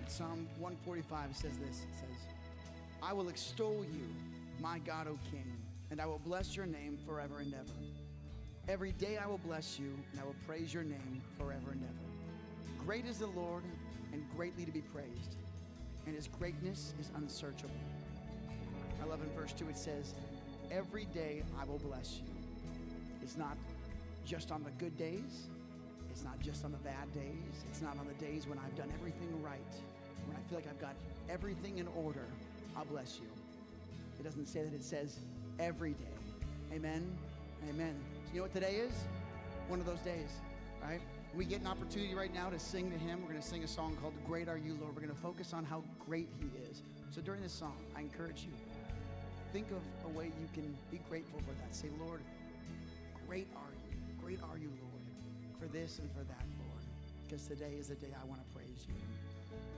Psalm 145 says this. It says, I will extol you, my God, O King, and I will bless your name forever and ever. Every day I will bless you, and I will praise your name forever and ever. Great is the Lord, and greatly to be praised, and his greatness is unsearchable. I love in verse 2, it says, every day I will bless you. It's not just on the good days. It's not just on the bad days. It's not on the days when I've done everything right, when I feel like I've got everything in order. I'll bless you. It doesn't say that, it says every day. Amen. Amen. So you know what today is? One of those days, right? We get an opportunity right now to sing to him. We're going to sing a song called Great Are You, Lord. We're going to focus on how great he is. So during this song, I encourage you, think of a way you can be grateful for that. Say, Lord, great are you. Great are you, Lord, for this and for that, Lord. Because today is the day I want to praise you.